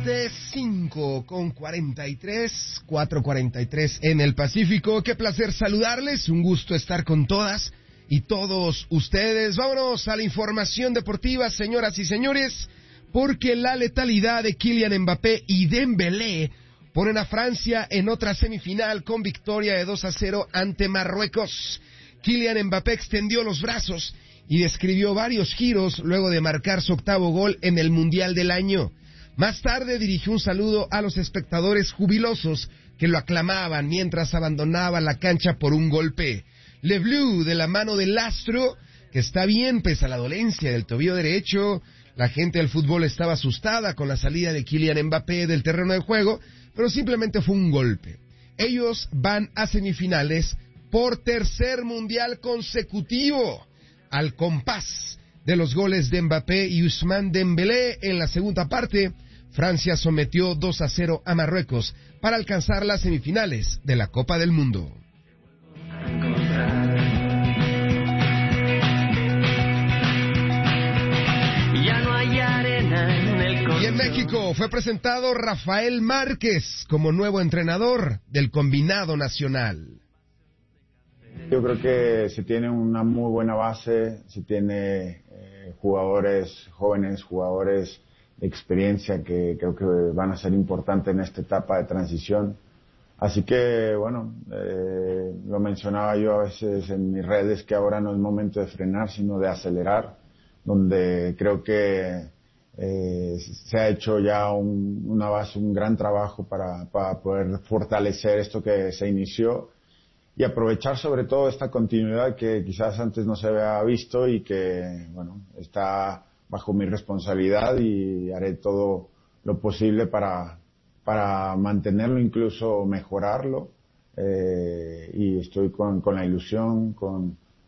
de 5:43, 4:43 en el Pacífico. Qué placer saludarles, un gusto estar con todas y todos ustedes. Vámonos a la información deportiva, señoras y señores, porque la letalidad de Kylian Mbappé y Dembélé ponen a Francia en otra semifinal con victoria de 2-0 ante Marruecos. Kylian Mbappé extendió los brazos y describió varios giros luego de marcar su octavo gol en el Mundial del año. Más tarde dirigió un saludo a los espectadores jubilosos que lo aclamaban mientras abandonaba la cancha por un golpe. Le Bleu, de la mano del astro, que está bien pese a la dolencia del tobillo derecho. La gente del fútbol estaba asustada con la salida de Kylian Mbappé del terreno de juego, pero simplemente fue un golpe. Ellos van a semifinales por tercer mundial consecutivo, al compás de los goles de Mbappé y Ousmane Dembélé. En la segunda parte, Francia sometió 2-0 a Marruecos para alcanzar las semifinales de la Copa del Mundo. Y en México fue presentado Rafael Márquez como nuevo entrenador del combinado nacional. Yo creo que se tiene una muy buena base, se tiene jugadores jóvenes, jugadores de experiencia que creo que van a ser importantes en esta etapa de transición. Así que, bueno, lo mencionaba yo a veces en mis redes, que ahora no es momento de frenar, sino de acelerar, donde creo que se ha hecho ya una base, un gran trabajo para poder fortalecer esto que se inició y aprovechar sobre todo esta continuidad que quizás antes no se había visto y que, bueno, está bajo mi responsabilidad y haré todo lo posible para mantenerlo, incluso mejorarlo, y estoy con la ilusión, con